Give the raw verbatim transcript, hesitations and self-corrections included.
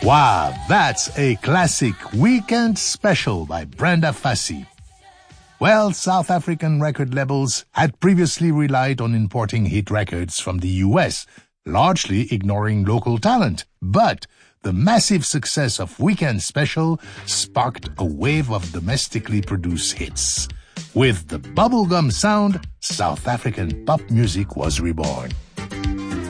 Wow, that's a classic Weekend Special by Brenda Fassie. Well, South African record labels had previously relied on importing hit records from the U S, largely ignoring local talent. But the massive success of Weekend Special sparked a wave of domestically produced hits. With the bubblegum sound, South African pop music was reborn.